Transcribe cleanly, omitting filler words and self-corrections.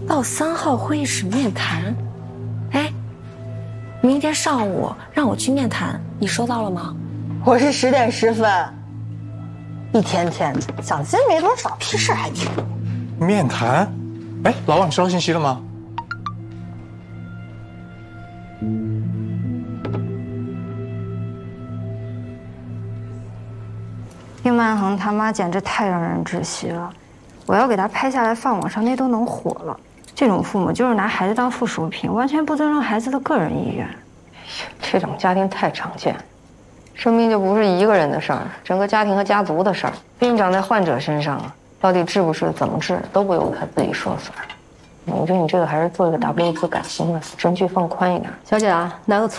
到3号会议室面谈。哎，明天上午让我去面谈，你收到了吗？ 我是10点10分。一天天的，奖金没多少，屁事还挺多。 面谈？哎，老王，你收到信息了吗？ 丁曼恒他妈简直太让人窒息了，我要给他拍下来放网上，那都能火了。这种父母就是拿孩子当附属品，完全不尊重孩子的个人意愿。 这种家庭太常见，生病就不是一个人的事儿，整个家庭和家族的事儿。病长在患者身上，到底治不治、怎么治，都不由他自己说算。我觉得你这个还是做一个 W 字改新的，证据放宽一点。 小姐啊，拿个